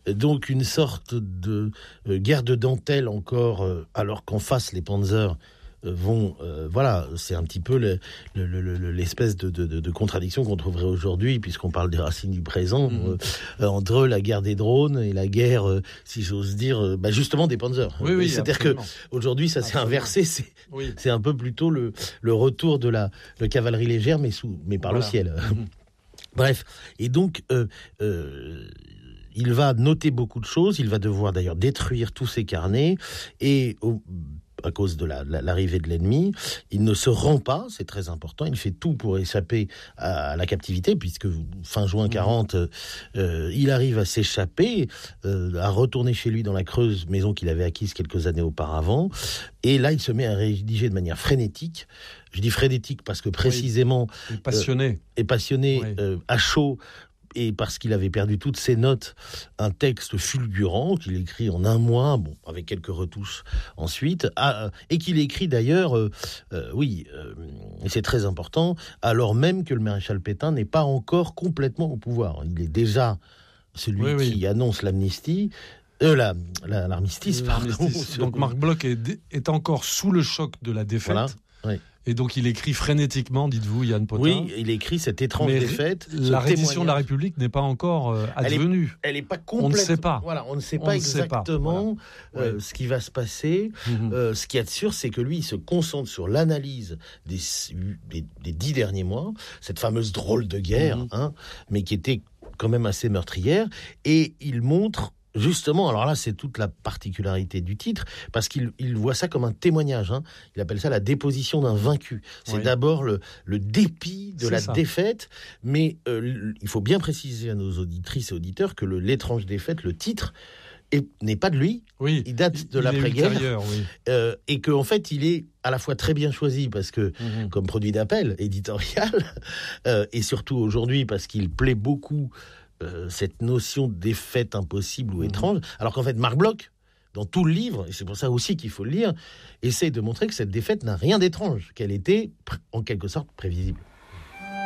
donc une sorte de guerre de dentelle encore, alors qu'en face les Panzers vont, c'est un petit peu l'espèce de contradiction qu'on trouverait aujourd'hui, puisqu'on parle des racines du présent, entre la guerre des drones et la guerre, si j'ose dire, justement des Panzers. Oui, c'est-à-dire absolument. qu'aujourd'hui, ça s'est inversé, c'est un peu plutôt le retour de la cavalerie légère, mais par le ciel. Bref, et donc... il va noter beaucoup de choses, il va devoir d'ailleurs détruire tous ses carnets, et à cause de l'arrivée de l'ennemi, il ne se rend pas, c'est très important, il fait tout pour échapper à la captivité, puisque fin juin 40, il arrive à s'échapper, à retourner chez lui dans la Creuse, maison qu'il avait acquise quelques années auparavant, et là il se met à rédiger de manière frénétique. Je dis frénétique parce que précisément... Et passionné. À chaud, et parce qu'il avait perdu toutes ses notes, un texte fulgurant qu'il écrit en un mois, avec quelques retouches ensuite, et qu'il écrit d'ailleurs, et c'est très important, alors même que le maréchal Pétain n'est pas encore complètement au pouvoir. Il est déjà celui qui annonce l'amnistie, l'armistice, pardon. Donc Marc Bloch est encore sous le choc de la défaite. Voilà. Oui. Et donc il écrit frénétiquement, dites-vous, Yann Potin. Oui, il écrit cette étrange défaite. La reddition de la République n'est pas encore advenue. Elle n'est pas complète. On ne sait pas. Voilà, on ne sait pas exactement ce qui va se passer. Ce qu'il y a de sûr, c'est que lui, il se concentre sur l'analyse des 10 derniers mois, cette fameuse drôle de guerre, mais qui était quand même assez meurtrière, et il montre... Justement, alors là, c'est toute la particularité du titre, parce qu'il voit ça comme un témoignage. Il appelle ça la déposition d'un vaincu. C'est d'abord le dépit de la défaite, mais il faut bien préciser à nos auditrices et auditeurs que l'étrange défaite, le titre, n'est pas de lui. Oui, il date de l'après-guerre. Et qu'en fait, il est à la fois très bien choisi, parce que, comme produit d'appel éditorial, et surtout aujourd'hui, parce qu'il plaît beaucoup cette notion de défaite impossible ou étrange, alors qu'en fait Marc Bloch, dans tout le livre, et c'est pour ça aussi qu'il faut le lire, essaie de montrer que cette défaite n'a rien d'étrange, qu'elle était en quelque sorte prévisible.